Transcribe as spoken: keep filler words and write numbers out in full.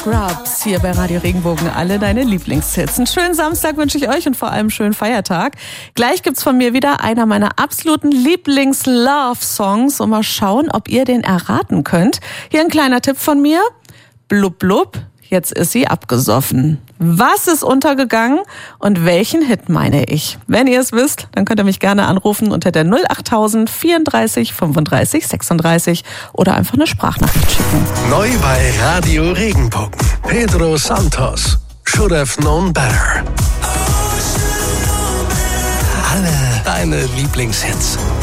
Scrubs hier bei Radio Regenbogen. Alle deine Lieblingshits. Einen schönen Samstag wünsche ich euch und vor allem einen schönen Feiertag. Gleich gibt's von mir wieder einer meiner absoluten Lieblings-Love-Songs und mal schauen, ob ihr den erraten könnt. Hier ein kleiner Tipp von mir. Blub, blub. Jetzt ist sie abgesoffen. Was ist untergegangen und welchen Hit meine ich? Wenn ihr es wisst, dann könnt ihr mich gerne anrufen unter der null acht null null vierunddreißig fünfunddreißig sechsunddreißig oder einfach eine Sprachnachricht schicken. Neu bei Radio Regenbogen. Pedro Santos. Should have known better. Alle deine Lieblingshits.